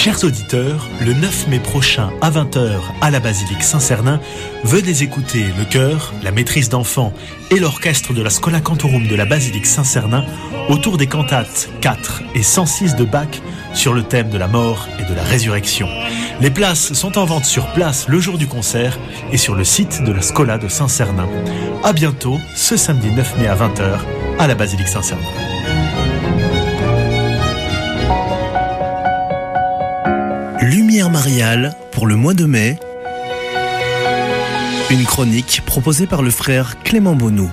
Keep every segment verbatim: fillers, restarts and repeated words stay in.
Chers auditeurs, le neuf mai prochain à vingt heures à la basilique Saint-Cernin, venez écouter le chœur, la maîtrise d'enfants et l'orchestre de la Schola Cantorum de la basilique Saint-Cernin autour des cantates quatre et cent six de Bach sur le thème de la mort et de la résurrection. Les places sont en vente sur place le jour du concert et sur le site de la Schola de Saint-Cernin. À bientôt, ce samedi neuf mai à vingt heures à la basilique Saint-Cernin. Lumière mariale pour le mois de mai. Une chronique proposée par le frère Clément Bonnou.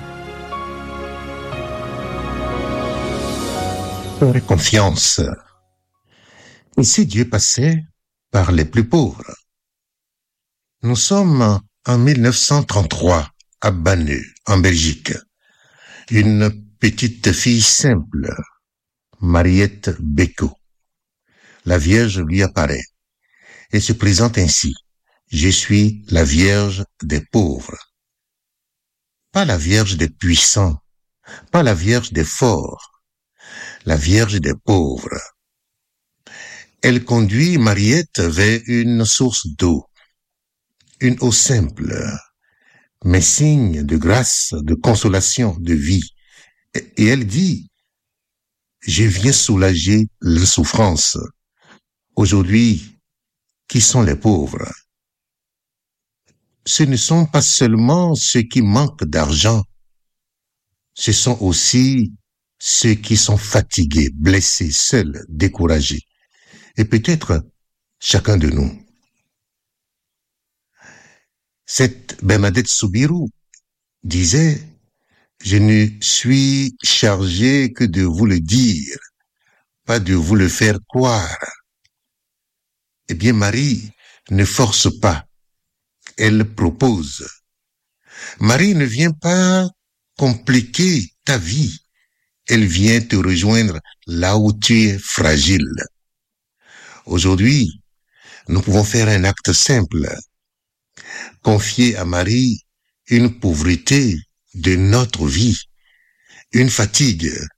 Faire confiance. Et si Dieu passait par les plus pauvres? Nous sommes en mille neuf cent trente-trois à Banneux, en Belgique. Une petite fille simple, Mariette Bécaud. La Vierge lui apparaît et se présente ainsi. Je suis la Vierge des pauvres. Pas la Vierge des puissants, pas la Vierge des forts, la Vierge des pauvres. Elle conduit Mariette vers une source d'eau, une eau simple, mais signe de grâce, de consolation, de vie. Et elle dit, je viens soulager leur souffrance. Aujourd'hui, qui sont les pauvres? Ce ne sont pas seulement ceux qui manquent d'argent, ce sont aussi ceux qui sont fatigués, blessés, seuls, découragés. Et peut-être chacun de nous. Cette Bernadette Soubirous disait, je ne suis chargé que de vous le dire, pas de vous le faire croire. Eh bien, Marie ne force pas, elle propose. Marie ne vient pas compliquer ta vie, elle vient te rejoindre là où tu es fragile. Aujourd'hui, nous pouvons faire un acte simple, confier à Marie une pauvreté de notre vie, une fatigue,